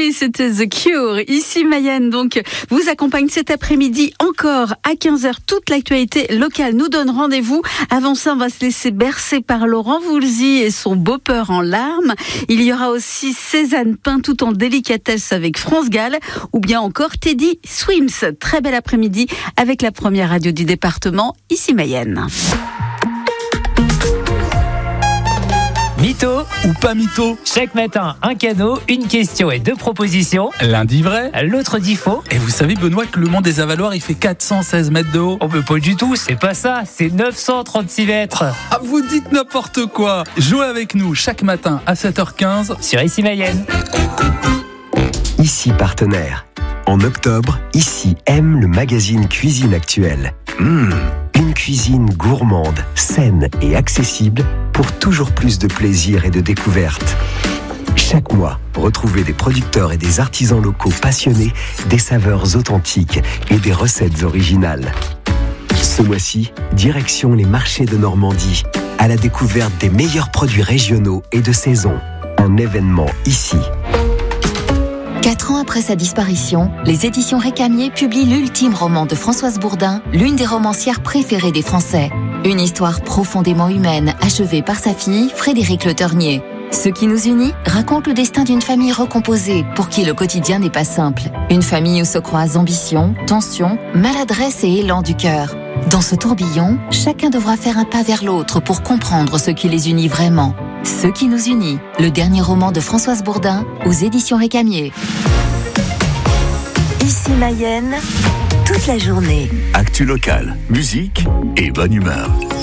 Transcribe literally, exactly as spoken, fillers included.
Mais c'était The Cure. Ici Mayenne, donc, vous accompagne cet après-midi encore à quinze heures. Toute l'actualité locale nous donne rendez-vous. Avant ça, on va se laisser bercer par Laurent Voulzy et son beau-peur en larmes. Il y aura aussi Cézanne peint tout en délicatesse avec France Gall, ou bien encore Teddy Swims. Très bel après-midi avec la première radio du département, ici Mayenne. Mytho ou pas mytho? Chaque matin, un cadeau, une question et deux propositions. L'un dit vrai, l'autre dit faux. Et vous savez, Benoît, que le mont des Avaloirs, il fait quatre cent seize mètres de haut? Oh, mais pas du tout, c'est pas ça, c'est neuf cent trente-six mètres. Ah, vous dites n'importe quoi. Jouez avec nous chaque matin à sept heures quinze sur Ici Mayenne. Ici partenaire. En octobre, Ici aime le magazine Cuisine Actuelle. Mmh, une cuisine gourmande, saine et accessible pour toujours plus de plaisir et de découverte. Chaque mois, retrouvez des producteurs et des artisans locaux passionnés, des saveurs authentiques et des recettes originales. Ce mois-ci, direction les marchés de Normandie, à la découverte des meilleurs produits régionaux et de saison. Un événement ici. Quatre ans après sa disparition, les éditions Récamier publient l'ultime roman de Françoise Bourdin, l'une des romancières préférées des Français. Une histoire profondément humaine, achevée par sa fille, Frédérique Le Ternier. Ce qui nous unit raconte le destin d'une famille recomposée, pour qui le quotidien n'est pas simple. Une famille où se croisent ambition, tension, maladresse et élan du cœur. Dans ce tourbillon, chacun devra faire un pas vers l'autre pour comprendre ce qui les unit vraiment. Ce qui nous unit, le dernier roman de Françoise Bourdin, aux éditions Récamier. Ici Mayenne, toute la journée. Actu locale, musique et bonne humeur.